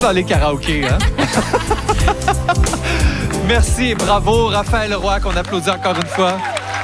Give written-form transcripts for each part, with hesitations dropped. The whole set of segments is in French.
Dans les karaokés, hein? Merci et bravo, Raphaël Roy, qu'on applaudit encore une fois.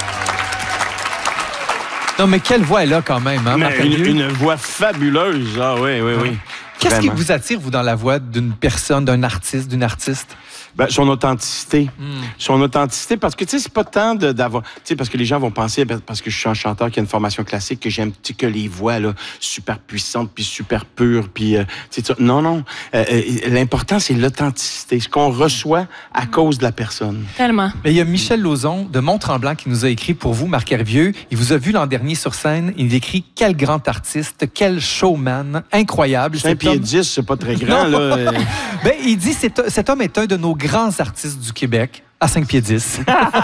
Non, mais quelle voix elle a quand même, hein, une voix fabuleuse. Ah oui, oui, oui. Qu'est-ce qui vous attire, vous, dans la voix d'une personne, d'un artiste, d'une artiste? Ben, son authenticité. Son authenticité, parce que, tu sais, c'est pas tant d'avoir... Tu sais, parce que les gens vont penser, parce que je suis un chanteur qui a une formation classique, que j'aime que les voix, là, super puissantes, puis super pures, puis... tu sais, non, non. L'important, c'est l'authenticité, ce qu'on reçoit à cause de la personne. Tellement. Mais il y a Michel Lauzon de Mont-Tremblant qui nous a écrit pour vous, Marc Hervieux. Il vous a vu l'an dernier sur scène. Il écrit « Quel grand artiste, quel showman, incroyable. » 5 pieds 10, c'est pas très grand, là. Ben, il dit cet homme est un de nos grands artistes du Québec. À 5 pieds 10.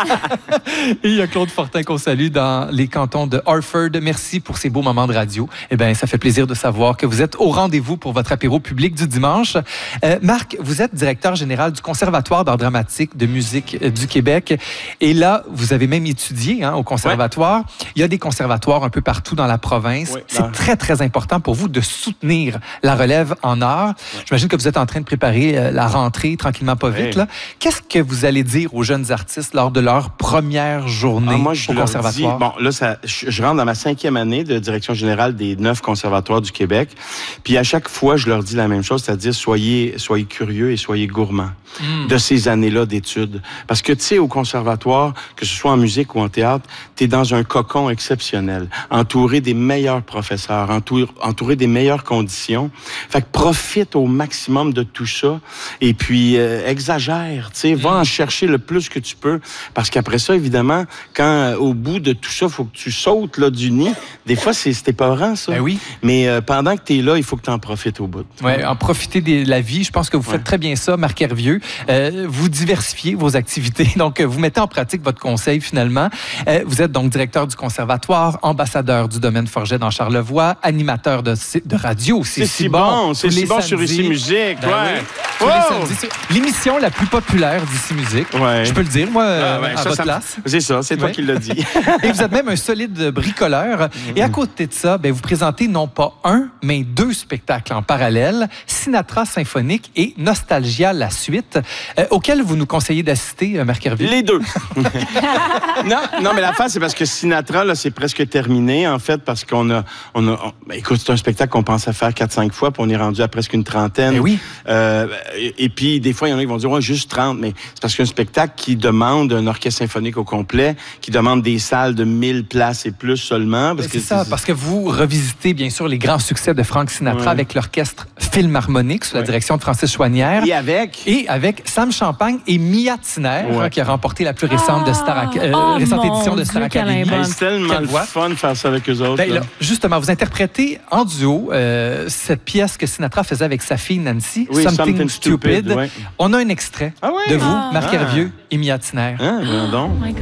Et il y a Claude Fortin qu'on salue dans les cantons de Harford. Merci pour ces beaux moments de radio. Eh bien, ça fait plaisir de savoir que vous êtes au rendez-vous pour votre apéro public du dimanche. Marc, vous êtes directeur général du Conservatoire d'art dramatique de musique du Québec. Et là, vous avez même étudié au conservatoire. Ouais. Il y a des conservatoires un peu partout dans la province. Ouais, c'est très, très important pour vous de soutenir la relève en art. Ouais. J'imagine que vous êtes en train de préparer la rentrée tranquillement pas vite. Là. Qu'est-ce que vous allez dire aux jeunes artistes lors de leur première journée au conservatoire? Bon, là, je rentre dans ma 5e année de direction générale des 9 conservatoires du Québec. Puis à chaque fois, je leur dis la même chose, c'est-à-dire soyez curieux et soyez gourmands de ces années-là d'études. Parce que, tu sais, au conservatoire, que ce soit en musique ou en théâtre, tu es dans un cocon exceptionnel, entouré des meilleurs professeurs, entouré des meilleures conditions. Fait que profite au maximum de tout ça et puis exagère, tu sais, va en chercher le plus que tu peux, parce qu'après ça, évidemment, quand au bout de tout ça, il faut que tu sautes là, du nid, des fois, c'est épeurant, ça. Ben oui. Mais pendant que tu es là, il faut que tu en profites au bout. Oui, en profiter de la vie. Je pense que vous faites très bien ça, Marc Hervieux. Vous diversifiez vos activités, donc vous mettez en pratique votre conseil, finalement. Vous êtes donc directeur du conservatoire, ambassadeur du domaine Forget dans Charlevoix, animateur de radio. C'est si bon! C'est si bon sur Ici Musique, L'émission la plus populaire d'Ici Musique. Ouais. Je peux le dire, moi, à votre place. C'est ça, c'est toi qui l'as dit. Et vous êtes même un solide bricoleur. Et à côté de ça, vous présentez non pas un, mais 2 spectacles en parallèle, Sinatra Symphonique et Nostalgia la suite, auxquels vous nous conseillez d'assister, Marc Hervieux? Les 2. non, mais l'affaire, c'est parce que Sinatra, là, c'est presque terminé, en fait, parce qu'on écoute, c'est un spectacle qu'on pensait faire 4-5 fois, puis on est rendu à presque une trentaine. Et oui. Et puis, des fois, il y en a qui vont dire, juste 30, mais c'est parce qu'un spectacle qui demande un orchestre symphonique au complet, qui demande des salles de 1000 places et plus seulement. C'est ça, parce que vous revisitez, bien sûr, les grands succès de Frank Sinatra avec l'orchestre Philharmonique sous la direction de Francis Chouanière. Et avec Sam Champagne et Mia Tiner, qui a remporté la plus récente, récente édition de Star Academy. C'est tellement le fun de faire ça avec eux autres. Là, justement, vous interprétez en duo cette pièce que Sinatra faisait avec sa fille Nancy, Something Stupid. On a un extrait de vous, Marc Hervieux et Mia Tiner. Donc.